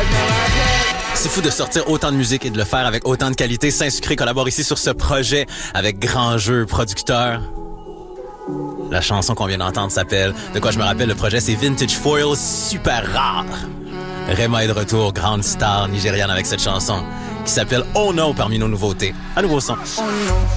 C'est fou de sortir autant de musique et de le faire avec autant de qualité. Saint-Sucré collabore ici sur ce projet avec Grand Jeu Producteur. La chanson qu'on vient d'entendre s'appelle, de quoi je me rappelle, le projet c'est Vintage Foil, super rare. Rema est de retour, grande star nigériane avec cette chanson qui s'appelle Oh No parmi nos nouveautés. À nouveau son. Oh no.